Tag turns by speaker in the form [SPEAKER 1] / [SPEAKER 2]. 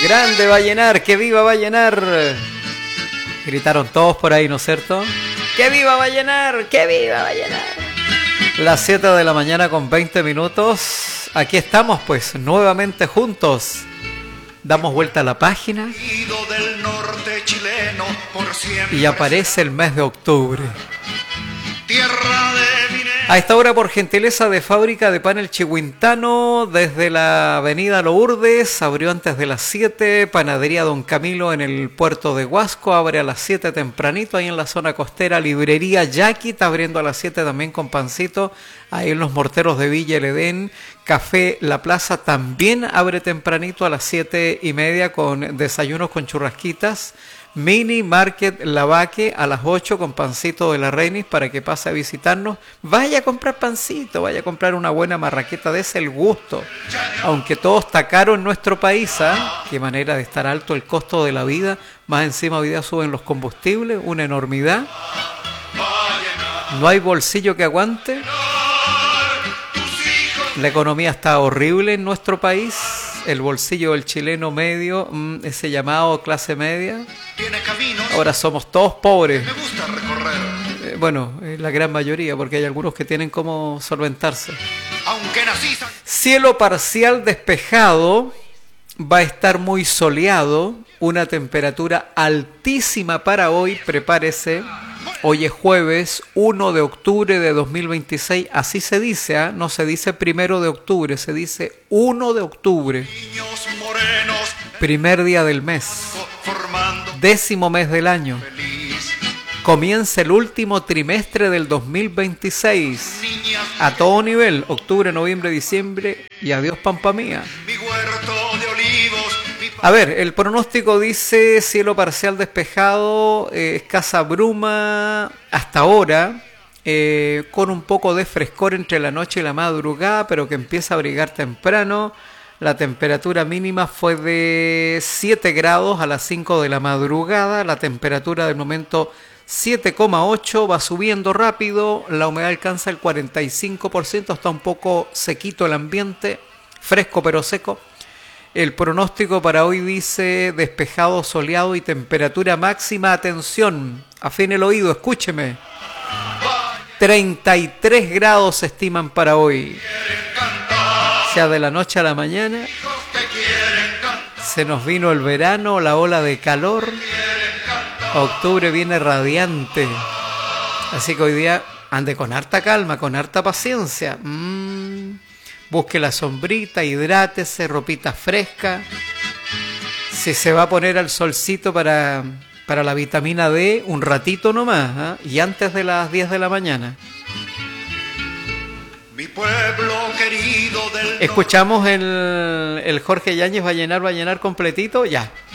[SPEAKER 1] Grande va a llenar, que viva va a llenar. Gritaron todos por ahí, ¿no es cierto? ¡Que viva va a llenar! ¡Que viva va a llenar! Las 7 de la mañana con 20 minutos. Aquí estamos pues nuevamente juntos. Damos vuelta a la página y aparece el mes de octubre. A esta hora, por gentileza de Fábrica de Pan El Chihuintano, desde la avenida Lourdes, abrió antes de las 7, Panadería Don Camilo en el puerto de Huasco, abre a las 7 tempranito, ahí en la zona costera, Librería Yaqui, está abriendo a las 7 también con pancito, ahí en los morteros de Villa El Edén, Café La Plaza también abre tempranito a las 7:30 con desayunos con churrasquitas, Mini Market Lavaque a las 8 con pancito de la Reinis para que pase a visitarnos. Vaya a comprar pancito, vaya a comprar una buena marraqueta, dese el gusto. Aunque todo está caro en nuestro país, ¿ah? Qué manera de estar alto el costo de la vida. Más encima hoy día suben los combustibles, una enormidad. No hay bolsillo que aguante. La economía está horrible en nuestro país. El bolsillo del chileno medio, ese llamado clase media. Ahora somos todos pobres. Me gusta recorrer. Bueno, la gran mayoría, porque hay algunos que tienen cómo solventarse. Cielo parcial despejado, va a estar muy soleado, una temperatura altísima para hoy, prepárese. Hoy es jueves 1 de octubre de 2026, así se dice, ¿eh? No se dice 1 de octubre, se dice 1 de octubre. Primer día del mes, 10º mes del año. Comienza el último trimestre del 2026. A todo nivel, octubre, noviembre, diciembre y adiós pampa mía. A ver, el pronóstico dice cielo parcial despejado, escasa bruma hasta ahora, con un poco de frescor entre la noche y la madrugada, pero que empieza a abrigar temprano. La temperatura mínima fue de 7 grados a las 5 de la madrugada, la temperatura del momento 7,8, va subiendo rápido, la humedad alcanza el 45%, está un poco sequito el ambiente, fresco pero seco. El pronóstico para hoy dice despejado, soleado y temperatura máxima, atención, afine el oído, escúcheme, 33 grados se estiman para hoy. O sea, de la noche a la mañana se nos vino el verano, la ola de calor, octubre viene radiante, así que hoy día ande con harta calma, con harta paciencia. Busque la sombrita, hidrátese, ropita fresca. Si se va a poner al solcito para la vitamina D, un ratito nomás, ¿eh? Y antes de las 10 de la mañana. Mi pueblo querido del... Escuchamos el Jorge Yáñez, va a llenar completito, ya.